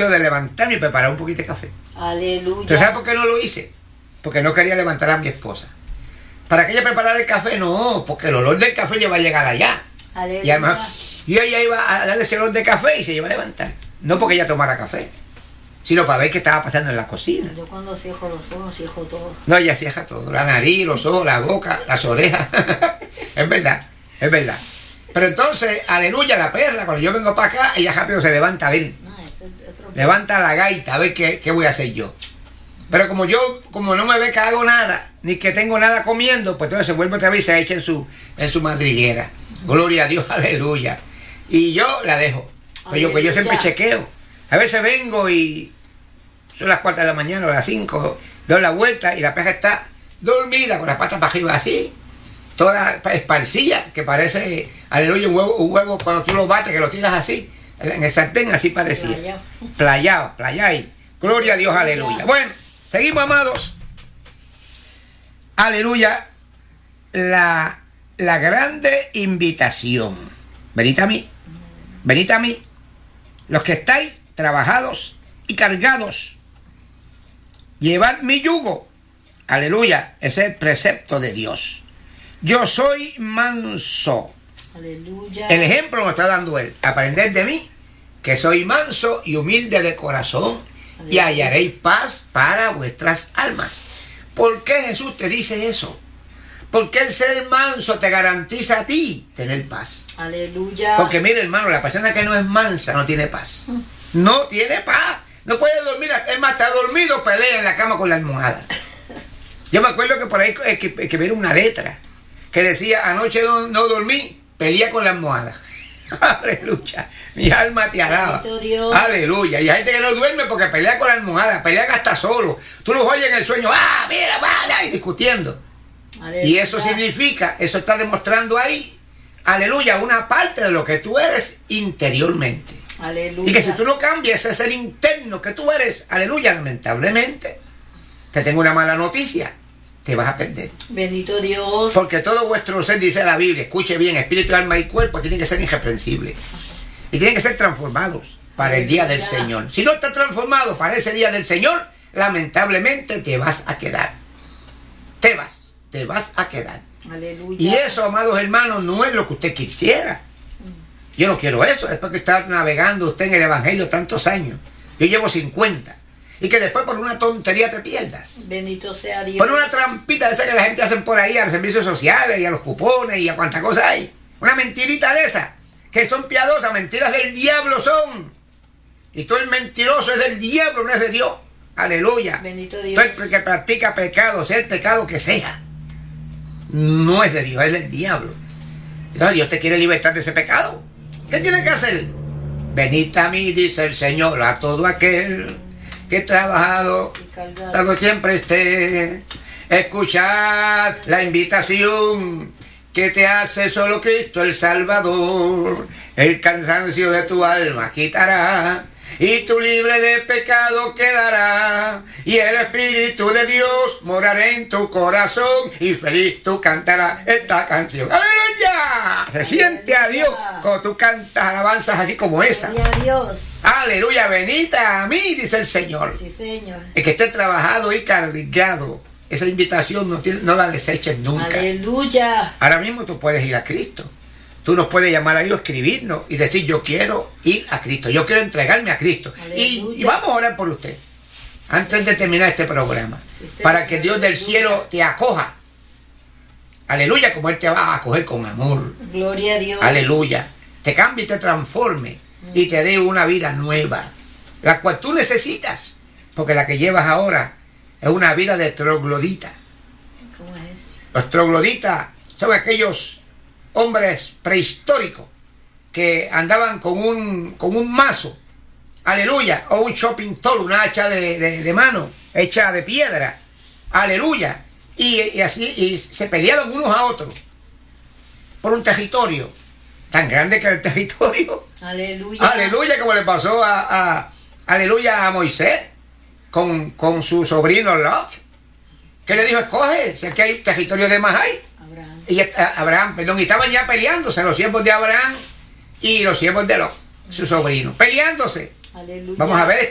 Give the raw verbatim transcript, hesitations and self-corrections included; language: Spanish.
deseo de levantarme y preparar un poquito de café. Aleluya. ¿Tú sabes por qué no lo hice? Porque no quería levantar a mi esposa. ¿Para que ella preparara el café? No, porque el olor del café le va a llegar allá. Aleluya. Y además, y ella iba a darle ese olor de café y se iba a levantar. No porque ella tomara café, sino para ver qué estaba pasando en la cocina. Yo cuando cierro los ojos, cierro todo. No, ella cierra todo. La nariz, los ojos, la boca, las orejas. Es verdad, es verdad. Pero entonces, aleluya, la perra, cuando yo vengo para acá, ella rápido se levanta a ver. No, ese es otro... Levanta la gaita a ver qué, qué voy a hacer yo. Pero como yo, como no me ve que hago nada, ni que tengo nada comiendo, pues entonces se vuelve otra vez y se echa en su, en su madriguera. Gloria a Dios, aleluya. Y yo la dejo. Pues yo, pues yo siempre chequeo. A veces vengo y son las cuatro de la mañana o las cinco, doy la vuelta y la perra está dormida con las patas para arriba así, toda esparcilla, que parece, aleluya, un huevo, un huevo cuando tú lo bates, que lo tiras así, en el sartén, así parecía. Playado, playado. Gloria a Dios, aleluya. Bueno, seguimos, amados. Aleluya. La, la grande invitación. Venid a mí. Venid a mí. Los que estáis trabajados y cargados. Llevad mi yugo. Aleluya. Ese es el precepto de Dios. Yo soy manso. Aleluya. El ejemplo nos está dando él. Aprended de mí, que soy manso y humilde de corazón, y hallaréis paz para vuestras almas. ¿Por qué Jesús te dice eso? Porque el ser manso te garantiza a ti tener paz. Aleluya. Porque mire, hermano, la persona que no es mansa no tiene paz. No tiene paz. No puede dormir. Es más, está dormido, pelea en la cama con la almohada. Yo me acuerdo que por ahí que, que, que ver una letra que decía, anoche no, no dormí, pelea con la almohada. Aleluya. Mi alma te alaba. Aleluya. Y hay gente que no duerme porque pelea con la almohada, pelea hasta solo. Tú los oyes en el sueño, ah, mira, va, y discutiendo. Aleluya. Y eso significa, eso está demostrando ahí, aleluya, una parte de lo que tú eres interiormente. Aleluya. Y que si tú no cambias ese ser interno que tú eres, aleluya, lamentablemente, te tengo una mala noticia. Te vas a perder. Bendito Dios. Porque todo vuestro ser, dice la Biblia, escuche bien, espíritu, alma y cuerpo tienen que ser irreprensibles. Y tienen que ser transformados para el día del Señor. Si no estás transformado para ese día del Señor, lamentablemente te vas a quedar. Te vas, te vas a quedar. Aleluya. Y eso, amados hermanos, no es lo que usted quisiera. Yo no quiero eso, después que está navegando usted en el Evangelio tantos años. Yo llevo cincuenta. Y que después por una tontería te pierdas. Bendito sea Dios. Por una trampita de esa que la gente hace por ahí a los servicios sociales y a los cupones y a cuánta cosa hay. Una mentirita de esa, que son piadosas, mentiras del diablo son. Y todo el mentiroso es del diablo, no es de Dios. Aleluya. Bendito Dios. Todo el que practica pecado, sea el pecado que sea, no es de Dios, es del diablo. Entonces Dios te quiere libertar de ese pecado. ¿Qué tiene que hacer? Venid a mí, dice el Señor, a todo aquel que he trabajado, tanto siempre esté. Escuchad la invitación que te hace solo Cristo el Salvador. El cansancio de tu alma quitará y tú libre de pecado quedará, y el Espíritu de Dios morará en tu corazón, y feliz tú cantarás esta canción. ¡Aleluya! Se siente a Dios cuando tú cantas alabanzas así como esa. Gloria a Dios. ¡Aleluya! Venid a mí, dice el Señor. Sí, Señor. El que esté trabajado y cargado, esa invitación no, tiene, no la deseches nunca. ¡Aleluya! Ahora mismo tú puedes ir a Cristo. Tú nos puedes llamar a Dios, escribirnos y decir, yo quiero ir a Cristo, yo quiero entregarme a Cristo. Y, y vamos a orar por usted, sí, antes sí. de terminar este programa, sí, sí. para que Dios del cielo te acoja. Aleluya, como Él te va a acoger con amor. Gloria a Dios. Aleluya. Te cambie y te transforme mm. y te dé una vida nueva, la cual tú necesitas, porque la que llevas ahora es una vida de troglodita. ¿Cómo es eso? Los trogloditas son aquellos hombres prehistóricos que andaban con un, con un mazo, aleluya, o un shopping tool, una hacha de, de, de mano, hecha de piedra, aleluya, y, y así y se peleaban unos a otros por un territorio tan grande que era el territorio, aleluya, aleluya, como le pasó a, a aleluya, a Moisés con, con su sobrino Lot, que le dijo, escoge, si aquí hay territorio de más hay. Y Abraham, perdón, y estaban ya peleándose los siervos de Abraham y los siervos de Lot, su sobrino, peleándose. Aleluya. Vamos a ver